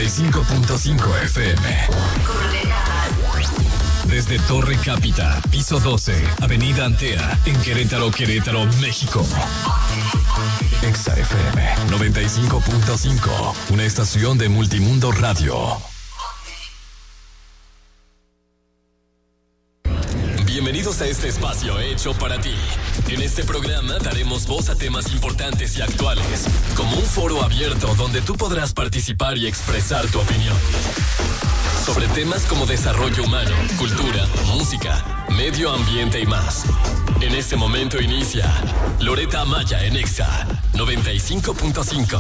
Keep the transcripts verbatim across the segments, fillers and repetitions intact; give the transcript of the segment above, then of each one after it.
noventa y cinco punto cinco F M. Desde Torre Cápita, piso doce, Avenida Antea, en Querétaro, Querétaro, México. Exa F M noventa y cinco punto cinco, una estación de Multimundo Radio. Bienvenidos a este espacio hecho para ti. En este programa daremos voz a temas importantes y actuales, como un foro abierto donde tú podrás participar y expresar tu opinión. Sobre temas como desarrollo humano, cultura, música, medio ambiente y más. En este momento inicia Loreta Amaya en Exa noventa y cinco punto cinco.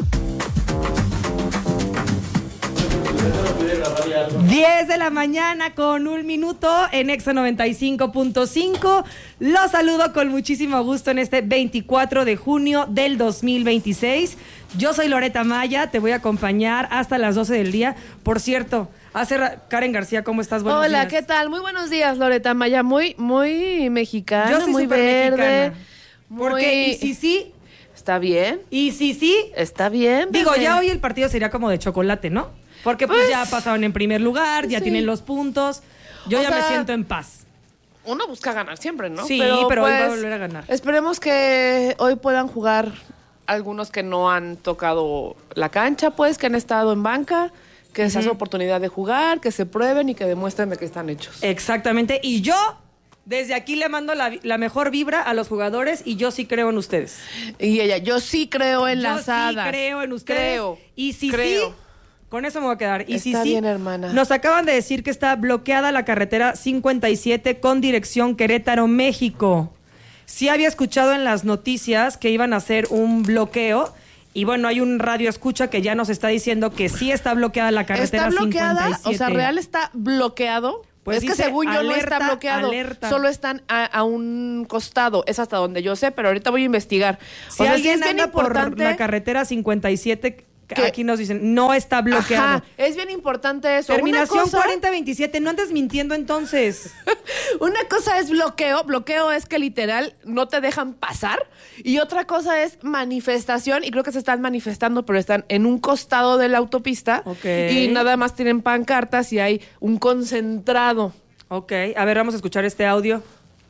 diez de la mañana con un minuto en Exa noventa y cinco punto cinco. Los saludo con muchísimo gusto en este veinticuatro de junio del dos mil veintiséis. Yo soy Loreta Amaya, te voy a acompañar hasta las doce del día. Por cierto, hace ra- Karen García, ¿cómo estás? Buenos Hola, días. ¿qué tal? Muy buenos días, Loreta Amaya. Muy, muy mexicana, Yo soy muy súper verde. mexicana. Muy... Porque y si sí, ¿Está bien? y si sí, ¿Está bien? digo, bebé. ya hoy el partido sería como de chocolate, ¿no? Porque pues, Pues, ya pasaron en primer lugar, ya sí. tienen los puntos. Yo O ya me sea, siento en paz. Uno busca ganar siempre, ¿no? Sí, pero hoy va a volver a ganar. Esperemos que hoy puedan jugar algunos que no han tocado la cancha, pues, que han estado en banca, que sea su oportunidad de jugar, que se prueben y que demuestren de que están hechos. Exactamente. Y yo, desde aquí le mando la, la mejor vibra a los jugadores y yo sí creo en ustedes. Y ella, yo sí creo en yo las sí hadas. creo en ustedes. Creo. Y si creo. sí, con eso me voy a quedar. Y si Está sí, bien, hermana. nos acaban de decir que está bloqueada la carretera cincuenta y siete con dirección Querétaro, México. Sí había escuchado en las noticias que iban a hacer un bloqueo. Y bueno, hay un radio escucha que ya nos está diciendo que sí está bloqueada la carretera ¿Está bloqueada? cincuenta y siete. O sea, ¿real está bloqueado? Pues es que dice, según yo no alerta, está bloqueado. alerta. Solo están a, a un costado. Es hasta donde yo sé, pero ahorita voy a investigar. Si o sea, alguien sí es bien anda por importante. la carretera cincuenta y siete, que- aquí nos dicen, no está bloqueado. Ajá, es bien importante eso. Terminación Una cosa, cuarenta veintisiete, no andes mintiendo entonces. una cosa es bloqueo. Bloqueo es que literal no te dejan pasar. Y otra cosa es manifestación. Y creo que se están manifestando, pero están en un costado de la autopista. Ok. Y nada más tienen pancartas y hay un concentrado. Ok, a ver, vamos a escuchar este audio.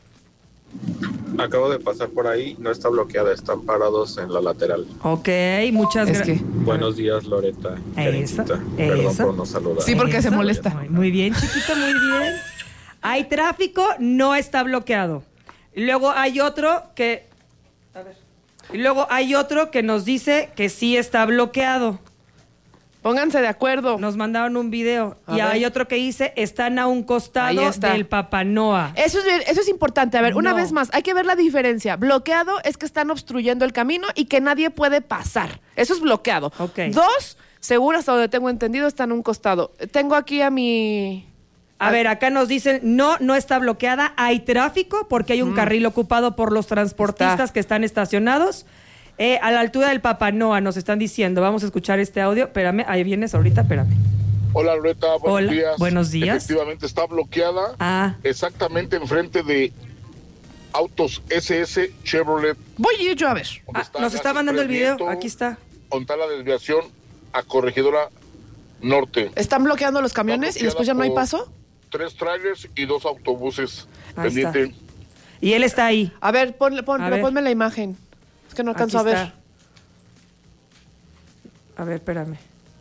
Acabo de pasar por ahí, no está bloqueada, están parados en la lateral. Ok, muchas Es gracias. que- Buenos días, Loreta. Eso, Karencita. Perdón eso. por no saludar. Sí, porque se Eso. molesta. Muy, muy bien, chiquito, muy bien. Hay tráfico, no está bloqueado. Y luego hay otro que... A ver. Y luego hay otro que nos dice que sí está bloqueado. Pónganse de acuerdo. Nos mandaron un video. A y ver. hay otro que dice, están a un Ahí costado está. del Papanoa. Eso es, bien- eso es importante. A ver, una No. vez más, hay que ver la diferencia. Bloqueado es que están obstruyendo el camino y que nadie puede pasar. Eso es bloqueado. Ok. Dos, seguro hasta donde tengo entendido, están a un costado. Tengo aquí a mi... A ver, acá nos dicen, no, no está bloqueada, hay tráfico porque hay un carril ocupado por los transportistas Está. que están estacionados eh, a la altura del Papanoa, nos están diciendo. Vamos a escuchar este audio. Espérame, ahí vienes ahorita, espérame. Hola Loreta, buenos Hola, días. buenos días. Efectivamente está bloqueada Ah, exactamente enfrente de Autos S S Chevrolet. Voy a ir yo a ver. donde ah, nos está Gas mandando el video, Express aquí está. Donde está la desviación a Corregidora Norte. ¿Están bloqueando los camiones y después ya no hay por paso? Tres trailers y dos autobuses Ahí está. pendiente. Y él está ahí. A ver, ponle, pon, A pero ver. ponme la imagen. Es que no alcanzo Aquí a ver. está. A ver, espérame.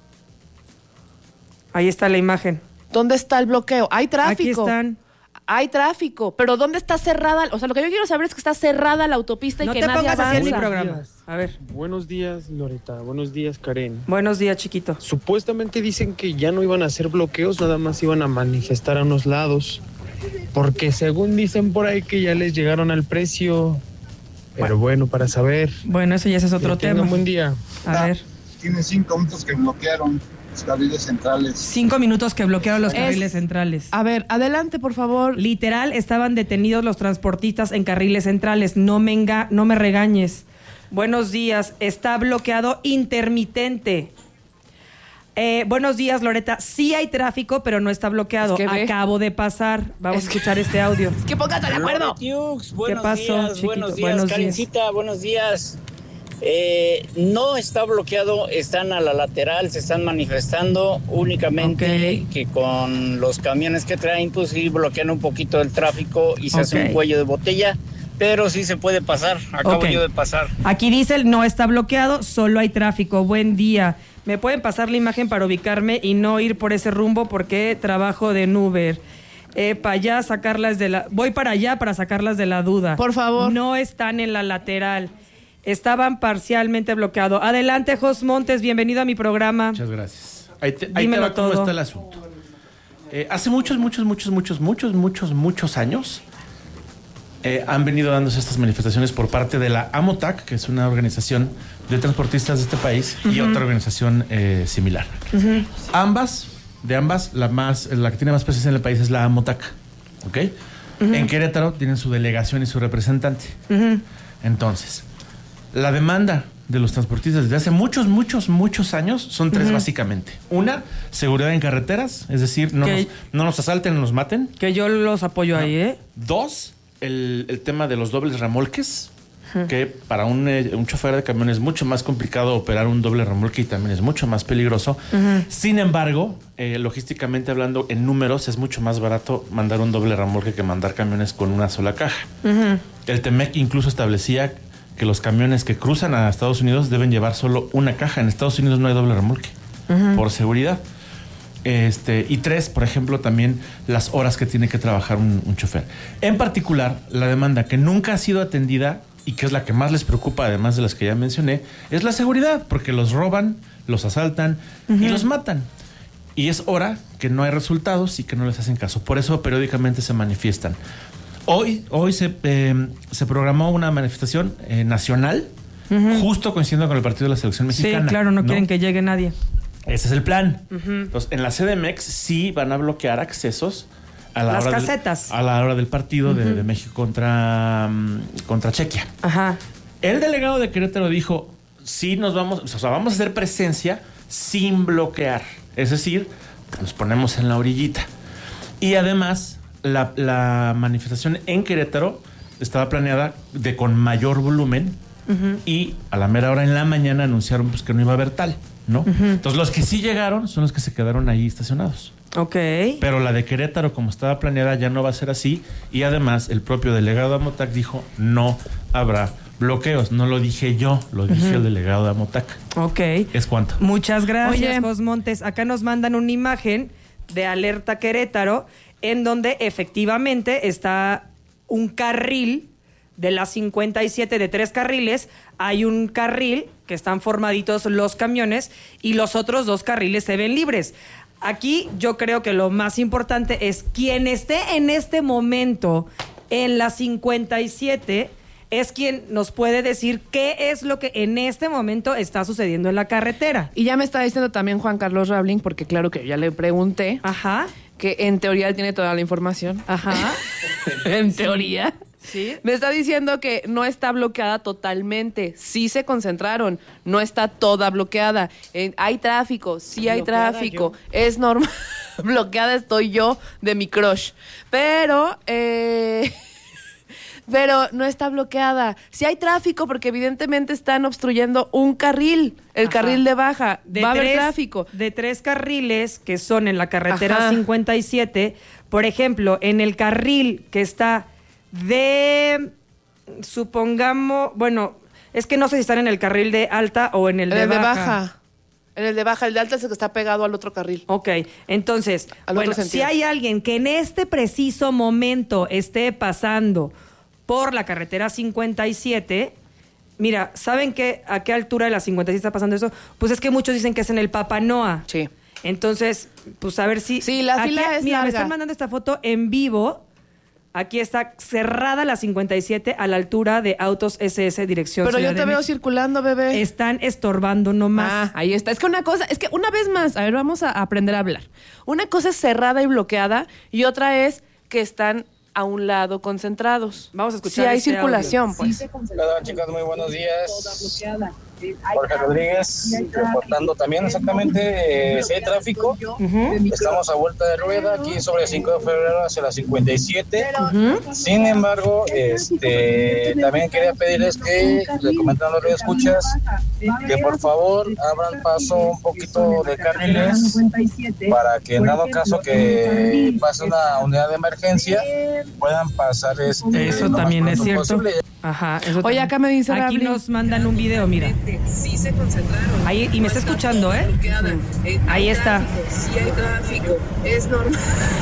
Ahí está la imagen. ¿Dónde está el bloqueo? Hay tráfico. Aquí están. Hay tráfico. Pero ¿dónde está cerrada? O sea, lo que yo quiero saber es que está cerrada la autopista y No que te nadie pongas así en mi avanza. programa. A ver, Buenos días, Loreta. Buenos días, Karen. buenos días, chiquito. Supuestamente dicen que ya no iban a hacer bloqueos, nada más iban a manifestar a unos lados. Porque según dicen por ahí que ya les llegaron al precio. Pero bueno, para saber. Bueno, eso ya ese es otro Que tengan tema. buen día. A ver, Tiene cinco minutos que bloquearon los carriles centrales. cinco minutos que bloquearon los Es- carriles centrales. A ver, adelante, por favor. Literal, estaban detenidos los transportistas en carriles centrales. No me, enga- no me regañes. Buenos días. Está bloqueado intermitente. Eh, buenos días, Loreta. Sí hay tráfico, pero no está bloqueado. Es que ve. Acabo de pasar. Vamos Es a que- escuchar este audio. Que pónganse de acuerdo. Tiux, buenos pasó, días, chiquito? buenos días, Buenos días. Karencita, buenos días. Eh, no está bloqueado, están a la lateral, se están manifestando únicamente okay. que con los camiones que traen, pues sí bloquean un poquito el tráfico y se okay. hace un cuello de botella, pero sí se puede pasar, acabo okay. yo de pasar. Aquí dice, no está bloqueado, solo hay tráfico, buen día. ¿Me pueden pasar la imagen para ubicarme y no ir por ese rumbo porque trabajo de Uber? Eh, para allá sacarlas de la... Voy para allá para sacarlas de la duda. Por favor. No están en la lateral. Estaban parcialmente bloqueados. Adelante, Jos Montes, bienvenido a mi programa. Muchas gracias. Ahí te, ahí te va cómo está el asunto. Eh, hace muchos, muchos, muchos, muchos, muchos, muchos, muchos años eh, han venido dándose estas manifestaciones por parte de la AMOTAC, que es una organización de transportistas de este país, uh-huh. y otra organización eh, similar. Uh-huh. Ambas, de ambas, la más, la que tiene más presencia en el país es la AMOTAC. ¿Ok? Uh-huh. En Querétaro tienen su delegación y su representante. Uh-huh. Entonces, la demanda de los transportistas desde hace muchos, muchos, muchos años son tres uh-huh. básicamente. Una, seguridad en carreteras, es decir, no, nos, no nos asalten, no nos maten. Que yo los apoyo no. ahí, ¿eh? Dos, el, el tema de los dobles remolques, uh-huh. que para un, eh, un chofer de camión es mucho más complicado operar un doble remolque y también es mucho más peligroso. Uh-huh. Sin embargo, eh, logísticamente hablando, en números es mucho más barato mandar un doble remolque que mandar camiones con una sola caja. Uh-huh. El Temec incluso establecía que los camiones que cruzan a Estados Unidos deben llevar solo una caja. En Estados Unidos no hay doble remolque, uh-huh. por seguridad. Este, y tres, por ejemplo, también las horas que tiene que trabajar un, un chofer. En particular, la demanda que nunca ha sido atendida y que es la que más les preocupa, además de las que ya mencioné, es la seguridad, porque los roban, los asaltan uh-huh. y los matan. Y es hora que no hay resultados y que no les hacen caso. Por eso periódicamente se manifiestan. Hoy, hoy se, eh, se programó una manifestación eh, nacional, uh-huh. justo coincidiendo con el partido de la selección mexicana. Sí, claro, no, ¿no? quieren que llegue nadie. Ese es el plan. Uh-huh. Entonces, en la C D M X sí van a bloquear accesos a la Las hora casetas. Del, a la hora del partido uh-huh. de, de México contra, um, contra Chequia. Ajá. El delegado de Querétaro dijo, sí nos vamos, o sea, vamos a hacer presencia sin bloquear. Es decir, nos ponemos en la orillita. Y además, la, la manifestación en Querétaro estaba planeada de con mayor volumen uh-huh. y a la mera hora en la mañana anunciaron pues, que no iba a haber tal, ¿no? Uh-huh. Entonces, los que sí llegaron son los que se quedaron ahí estacionados. Ok. Pero la de Querétaro, como estaba planeada, ya no va a ser así. Y además, el propio delegado de Amotac dijo, no habrá bloqueos. No lo dije yo, lo dije uh-huh. el delegado de Amotac. Ok. ¿Es cuánto? Muchas gracias, Oye. Jos Montes. Acá nos mandan una imagen de Alerta Querétaro, en donde efectivamente está un carril de la cincuenta y siete de tres carriles. Hay un carril que están formaditos los camiones y los otros dos carriles se ven libres. Aquí yo creo que lo más importante es quien esté en este momento en la cincuenta y siete es quien nos puede decir qué es lo que en este momento está sucediendo en la carretera. Y ya me está diciendo también Juan Carlos Rabling, porque claro que ya le pregunté. Ajá. Que en teoría él tiene toda la información. Ajá. En teoría. Sí. Me está diciendo que no está bloqueada totalmente. Sí se concentraron. No está toda bloqueada. Eh, hay tráfico. Sí hay bloqueada tráfico. Yo. Es normal. Bloqueada estoy yo de mi crush. Pero... Eh... Pero no está bloqueada. Sí hay tráfico porque evidentemente están obstruyendo un carril, el Ajá. carril de baja. De Va tres, a haber tráfico. De tres carriles que son en la carretera Ajá. cincuenta y siete, por ejemplo, en el carril que está de, supongamos, bueno, es que no sé si están en el carril de alta o en el, en de, el baja. de baja. En el de baja, el de alta es el que está pegado al otro carril. Ok, entonces, al bueno, si hay alguien que en este preciso momento esté pasando por la carretera cincuenta y siete, mira, ¿saben qué, a qué altura de la cincuenta y siete está pasando eso? Pues es que muchos dicen que es en el Papanoa. Sí. Entonces, pues a ver si... Sí, la aquí, fila es mira, larga. me están mandando esta foto en vivo. Aquí está cerrada la cincuenta y siete a la altura de Autos S S dirección Pero Ciudad yo te de veo México. circulando, bebé. Están estorbando nomás. Ah, ahí está. Es que una cosa, es que una vez más, a ver, vamos a aprender a hablar. Una cosa es cerrada y bloqueada y otra es que están a un lado concentrados. Vamos a escuchar. Sí hay este circulación, audio. pues. Hola, chicas, muy buenos días. Jorge Rodríguez, reportando también exactamente eh, si hay tráfico. Uh-huh. Estamos a vuelta de rueda aquí sobre el cinco de febrero hacia la cincuenta y siete. Uh-huh. Sin embargo, este, también quería pedirles que le comenten a los radioescuchas que por favor abran paso un poquito de carriles para que en dado caso que pase una unidad de emergencia puedan pasar este. Eso también es cierto. Posible. Ajá. Eso Oye, acá me dice aquí Rabli. Nos mandan un video, mira. Sí se concentraron. Ahí, y me está escuchando, ¿eh? Ahí está. Sí hay tráfico. Es normal.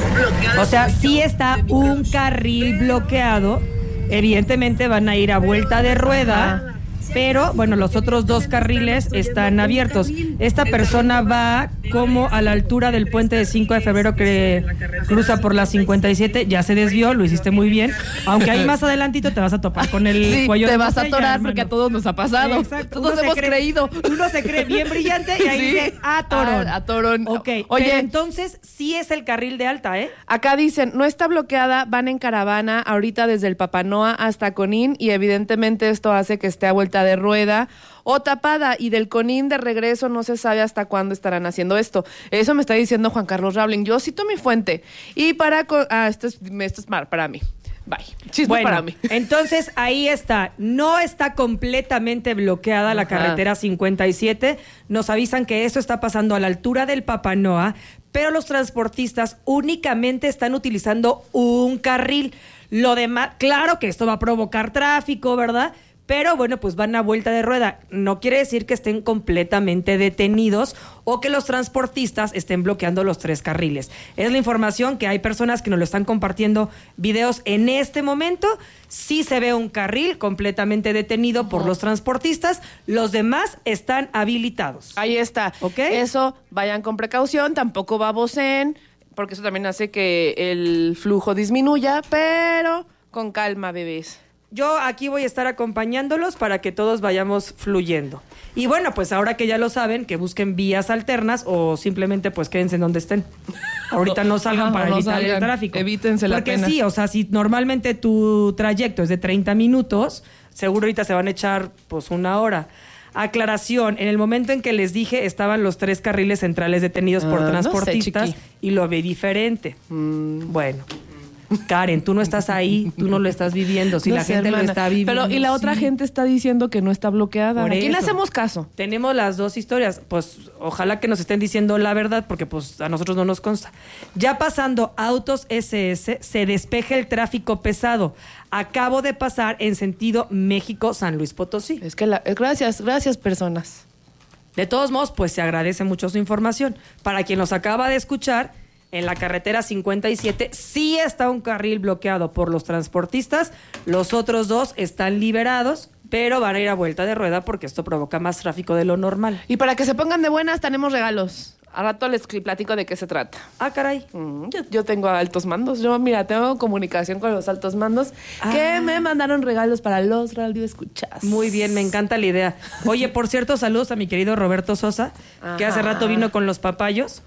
O sea, sí está un carril bloqueado. Evidentemente van a ir a vuelta de rueda. Pero, bueno, los otros dos carriles están abiertos. Esta persona va como a la altura del puente de cinco de febrero que cruza por la cincuenta y siete. Ya se desvió, lo hiciste muy bien. Aunque ahí más adelantito te vas a topar con el sí, cuello te de vas botella, a atorar hermano. Porque a todos nos ha pasado. Exacto. Todos hemos cree, creído. Uno se cree bien brillante y ahí sí. dice atorón. Ah, atorón. Ok, oye, pero entonces sí es el carril de alta, ¿eh? Acá dicen, no está bloqueada, van en caravana ahorita desde el Papanoa hasta Conín y evidentemente esto hace que esté a vuelta de rueda o tapada, y del Conín de regreso no se sabe hasta cuándo estarán haciendo esto. Eso me está diciendo Juan Carlos Raubling. Yo cito mi fuente. Y para... Ah, esto es, esto es para mí. Bye. Chisme bueno, para mí. Entonces, ahí está. No está completamente bloqueada la Ajá. carretera cincuenta y siete. Nos avisan que esto está pasando a la altura del Papanoa, pero los transportistas únicamente están utilizando un carril. Lo demás, claro que esto va a provocar tráfico, ¿verdad? Pero bueno, pues van a vuelta de rueda. No quiere decir que estén completamente detenidos o que los transportistas estén bloqueando los tres carriles. Es la información que hay personas que nos lo están compartiendo videos en este momento. Sí se ve un carril completamente detenido por los transportistas. Los demás están habilitados. Ahí está. ¿Ok? Eso, vayan con precaución, tampoco baboseen, porque eso también hace que el flujo disminuya, pero con calma, bebés. Yo aquí voy a estar acompañándolos para que todos vayamos fluyendo. Y bueno, pues ahora que ya lo saben, que busquen vías alternas o simplemente pues quédense en donde estén. Ahorita no salgan Ajá, para no evitar salgan. el tráfico. Evítense la Porque pena. sí, o sea, si normalmente tu trayecto es de treinta minutos, seguro ahorita se van a echar pues una hora. Aclaración, en el momento en que les dije estaban los tres carriles centrales detenidos por Ah, transportistas no sé, y lo vi diferente. Mm. Bueno. Karen, tú no estás ahí, tú no lo estás viviendo. Si no la sé, gente hermana. lo está viviendo. Pero y la otra sí. gente está diciendo que no está bloqueada. Por ¿A quién le eso. hacemos caso? Tenemos las dos historias. Pues ojalá que nos estén diciendo la verdad, porque pues a nosotros no nos consta. Ya pasando Autos ese ese, se despeja el tráfico pesado. Acabo de pasar en sentido México-San Luis Potosí. Es que la, gracias, gracias personas. De todos modos, pues se agradece mucho su información. Para quien nos acaba de escuchar, en la carretera cincuenta y siete sí está un carril bloqueado por los transportistas. Los otros dos están liberados, pero van a ir a vuelta de rueda porque esto provoca más tráfico de lo normal. Y para que se pongan de buenas, tenemos regalos. A rato les platico de qué se trata. Ah, caray. Mm, yo, yo tengo altos mandos. Yo, mira, tengo comunicación con los altos mandos ah. que me mandaron regalos para los radioescuchas. Muy bien, me encanta la idea. Oye, por cierto, saludos a mi querido Roberto Sosa, Ajá. que hace rato vino con los papayos.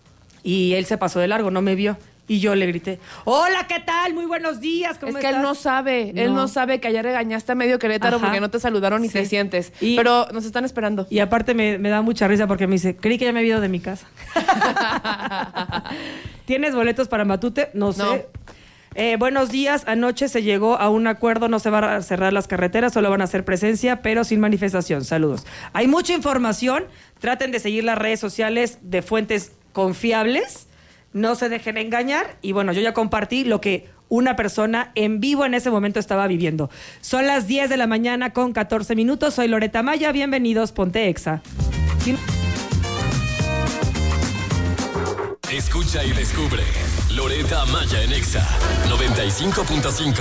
Y él se pasó de largo, no me vio. Y yo le grité, hola, ¿qué tal? Muy buenos días, ¿cómo Es que estás? él no sabe, no. él no sabe que ayer regañaste a medio Querétaro Ajá. porque no te saludaron y sí. te sientes. Y, pero nos están esperando. Y aparte me, me da mucha risa porque me dice, creí que ya me había ido de mi casa. ¿Tienes boletos para Matute? No sé. No. Eh, buenos días, anoche se llegó a un acuerdo, no se van a cerrar las carreteras, solo van a hacer presencia, pero sin manifestación. Saludos. Hay mucha información, traten de seguir las redes sociales de fuentes confiables, no se dejen engañar. Y bueno, yo ya compartí lo que una persona en vivo en ese momento estaba viviendo. Son las diez de la mañana con catorce minutos. Soy Loreta Maya, bienvenidos, Ponte Exa. Escucha y descubre Loreta Maya en Exa noventa y cinco punto cinco.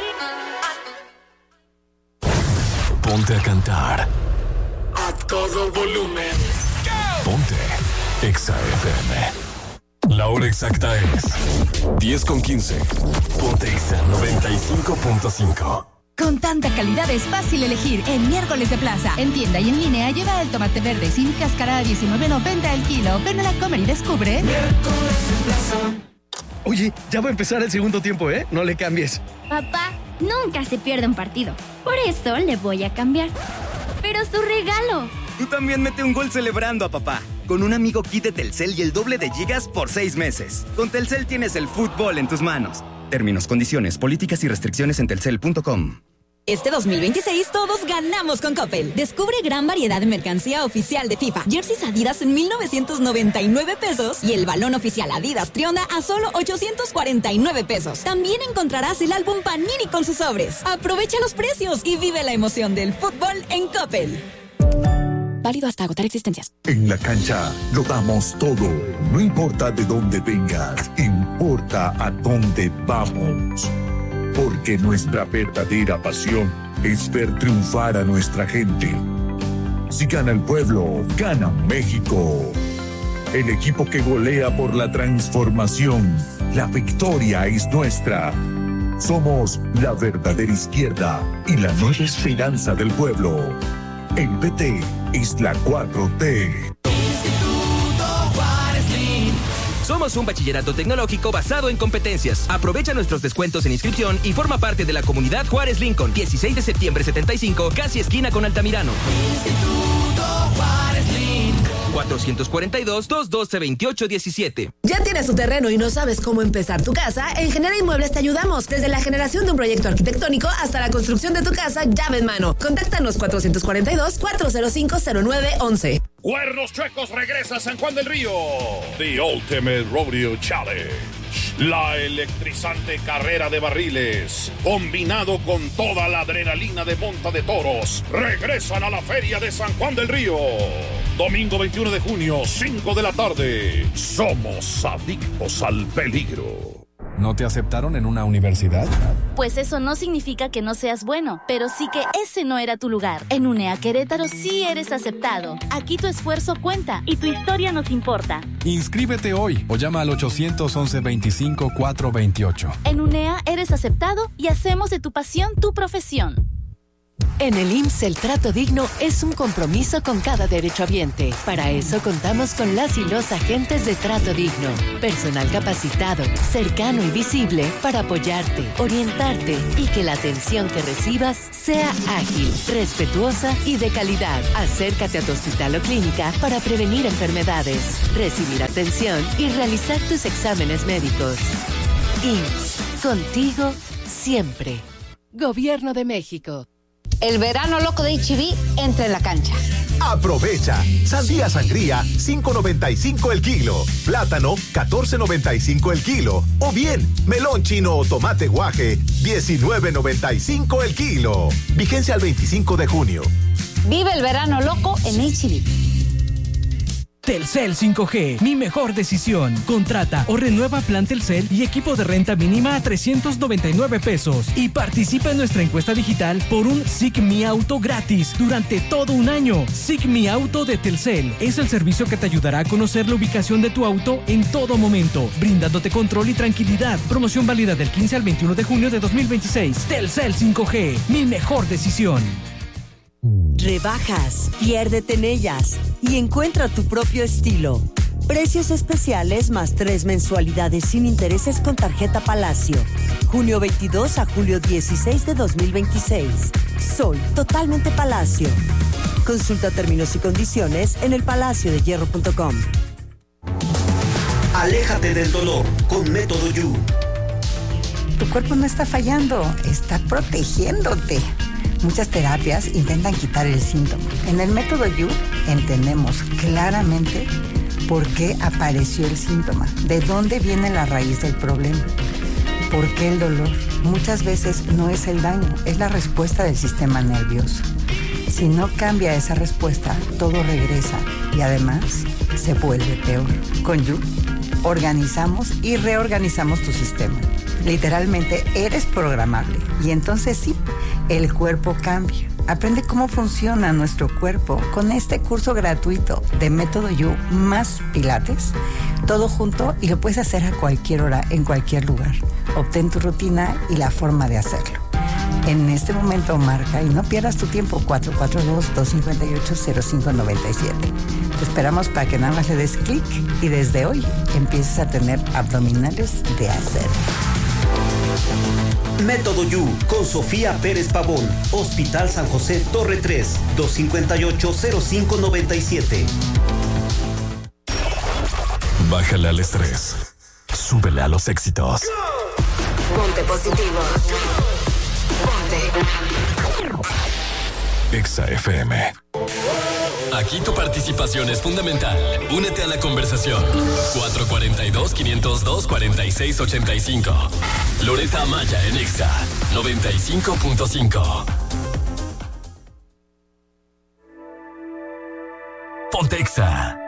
Ponte a cantar a todo volumen. Ponte Exa F M. La hora exacta es diez con quince. Ponte Exa noventa y cinco punto cinco. Con tanta calidad es fácil elegir en Miércoles de Plaza. En tienda y en línea lleva el tomate verde sin cáscara a diecinueve noventa el kilo. Ven a la Comer y descubre. Miércoles de Plaza. Oye, ya va a empezar el segundo tiempo, ¿eh? No le cambies. Papá, nunca se pierde un partido. Por eso le voy a cambiar. pero su regalo. Tú también mete un gol celebrando a papá. Con un amigo kit de Telcel y el doble de gigas por seis meses. Con Telcel tienes el fútbol en tus manos. Términos, condiciones, políticas y restricciones en telcel punto com. Este dos mil veintiséis todos ganamos con Coppel. Descubre gran variedad de mercancía oficial de FIFA. Jerseys Adidas en mil novecientos noventa y nueve pesos y el balón oficial Adidas Trionda a solo ochocientos cuarenta y nueve pesos. También encontrarás el álbum Panini con sus sobres. Aprovecha los precios y vive la emoción del fútbol en Coppel. Válido hasta agotar existencias. En la cancha lo damos todo. No importa de dónde vengas, importa a dónde vamos. Porque nuestra verdadera pasión es ver triunfar a nuestra gente. Si gana el pueblo, gana México. El equipo que golea por la transformación. La victoria es nuestra. Somos la verdadera izquierda y la nueva esperanza del pueblo. El P T es la cuatro T. Somos un bachillerato tecnológico basado en competencias. Aprovecha nuestros descuentos en inscripción y forma parte de la comunidad Juárez Lincoln. dieciséis de septiembre setenta y cinco, casi esquina con Altamirano. Instituto Juárez Lincoln. cuatrocientos cuarenta y dos, doscientos doce, veintiocho diecisiete. ¿Ya tienes tu terreno y no sabes cómo empezar tu casa? En Genera Inmuebles te ayudamos. Desde la generación de un proyecto arquitectónico hasta la construcción de tu casa llave en mano. Contáctanos cuatrocientos cuarenta y dos, cuatrocientos cinco, cero nueve once. Cuernos Chuecos regresa a San Juan del Río. The Ultimate Rodeo Challenge. La electrizante carrera de barriles, combinado con toda la adrenalina de monta de toros, regresan a la Feria de San Juan del Río. Domingo veintiuno de junio, cinco de la tarde. Somos adictos al peligro. ¿No te aceptaron en una universidad? Pues eso no significa que no seas bueno, pero sí que ese no era tu lugar. En UNEA Querétaro sí eres aceptado. Aquí tu esfuerzo cuenta y tu historia nos importa. Inscríbete hoy o llama al ochocientos once, veinticinco, cuatrocientos veintiocho. En UNEA eres aceptado y hacemos de tu pasión tu profesión. En el I M S S el trato digno es un compromiso con cada derechohabiente. Para eso contamos con las y los agentes de Trato Digno. Personal capacitado, cercano y visible para apoyarte, orientarte y que la atención que recibas sea ágil, respetuosa y de calidad. Acércate a tu hospital o clínica para prevenir enfermedades, recibir atención y realizar tus exámenes médicos. I M S S, contigo siempre. Gobierno de México. El verano loco de H E B entra en la cancha. Aprovecha. Sandía sangría, cinco noventa y cinco el kilo. Plátano, catorce noventa y cinco el kilo. O bien, melón chino o tomate guaje, diecinueve noventa y cinco el kilo. Vigencia al veinticinco de junio. Vive el verano loco en H E B. Telcel cinco G, mi mejor decisión. Contrata o renueva plan Telcel y equipo de renta mínima a trescientos noventa y nueve pesos. Y participa en nuestra encuesta digital por un S I C Mi Auto gratis durante todo un año. S I C Mi Auto de Telcel es el servicio que te ayudará a conocer la ubicación de tu auto en todo momento, brindándote control y tranquilidad. Promoción válida del quince al veintiuno de junio de dos mil veintiséis. Telcel cinco G, mi mejor decisión. Rebajas, piérdete en ellas y encuentra tu propio estilo. Precios especiales más tres mensualidades sin intereses con tarjeta Palacio. Junio veintidós a julio dieciséis de dos mil veintiséis. Soy totalmente Palacio. Consulta términos y condiciones en el palacio de hierro punto com. Aléjate del dolor con Método You. Tu cuerpo no está fallando, está protegiéndote. Muchas terapias intentan quitar el síntoma. En el Método You entendemos claramente por qué apareció el síntoma, de dónde viene la raíz del problema, por qué el dolor. Muchas veces no es el daño, es la respuesta del sistema nervioso. Si no cambia esa respuesta, todo regresa y además se vuelve peor. Con You organizamos y reorganizamos tu sistema. Literalmente eres programable y entonces sí, el cuerpo cambia. Aprende cómo funciona nuestro cuerpo con este curso gratuito de Método You más Pilates, todo junto, y lo puedes hacer a cualquier hora, en cualquier lugar. Obtén tu rutina y la forma de hacerlo. En este momento marca y no pierdas tu tiempo, cuatro cuatro dos, dos cinco ocho, cero cinco nueve siete. Te esperamos para que nada más le des clic y desde hoy empieces a tener abdominales de acero. Método You con Sofía Pérez Pavón. Hospital San José Torre tres, dos cinco ocho, cero cinco nueve siete. Bájale al estrés. Súbele a los éxitos. Ponte positivo. Ponte. Exa F M. Aquí tu participación es fundamental. Únete a la conversación. cuatro cuatro dos, cinco cero dos, cuatro seis ocho cinco. Loreta Amaya en Exa noventa y cinco punto cinco. Ponte Exa.